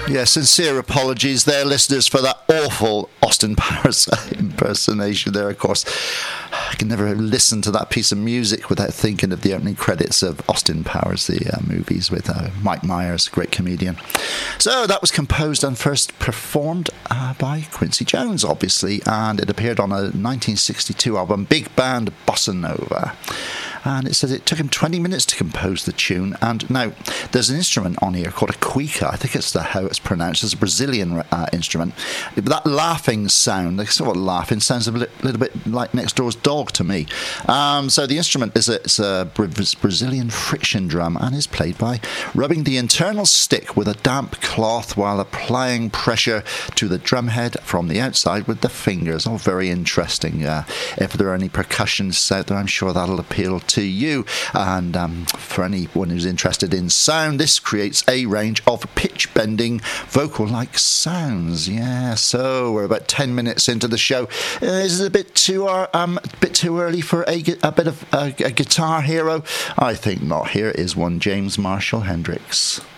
Yeah, sincere apologies there, listeners, for that awful Austin Powers impersonation there, of course. I can never listen to that piece of music without thinking of the opening credits of Austin Powers, the movies with Mike Myers, great comedian. So that was composed and first performed by Quincy Jones, obviously, and it appeared on a 1962 album, Big Band Bossa Nova. And it says it took him 20 minutes to compose the tune. And now, there's an instrument on here called a cuica. I think it's how it's pronounced. It's a Brazilian instrument. That laughing sound, like sort of laughing, sounds a little bit like next door's dog to me. So the instrument is a Brazilian friction drum and is played by rubbing the internal stick with a damp cloth while applying pressure to the drum head from the outside with the fingers. Oh, very interesting. If there are any percussionists out there, I'm sure that'll appeal to you. And for anyone who's interested in sound, this creates a range of pitch-bending vocal-like sounds. Yeah, so we're about 10 minutes into the show. Is it a bit too early for a bit of a guitar hero? I think not. Here is one James Marshall Hendricks.